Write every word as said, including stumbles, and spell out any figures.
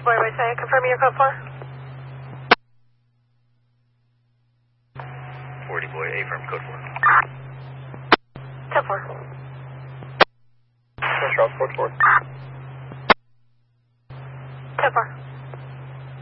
Boy, wait, say, confirm your code four. forty Boy, A from code four. Code four. Charles, code four. Code four.